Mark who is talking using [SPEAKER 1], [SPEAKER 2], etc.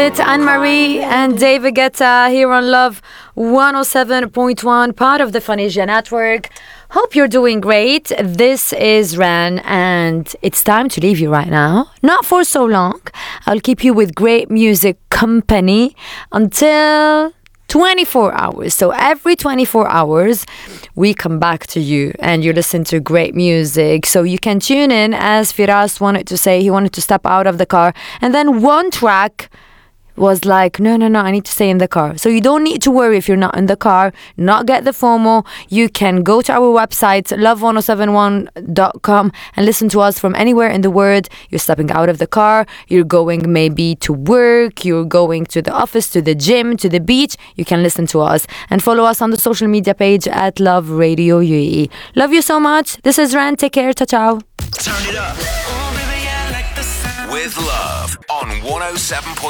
[SPEAKER 1] It's Anne-Marie and David Guetta here on Love 107.1, part of the Phonesia Network. Hope you're doing great. This is Ran, and it's time to leave you right now. Not for so long. I'll keep you with great music company until 24 hours. So every 24 hours, we come back to you and you listen to great music. So you can tune in, as Firas wanted to say. He wanted to step out of the car. And then one track was like, no, I need to stay in the car. So you don't need to worry if you're not in the car, not get the FOMO. You can go to our website, love1071.com, and listen to us from anywhere in the world. You're stepping out of the car, you're going maybe to work, you're going to the office, to the gym, to the beach. You can listen to us and follow us on the social media page at Love Radio UAE. Love you so much. This is Ran. Take care. Ciao.
[SPEAKER 2] Turn it up. With Love on 107.1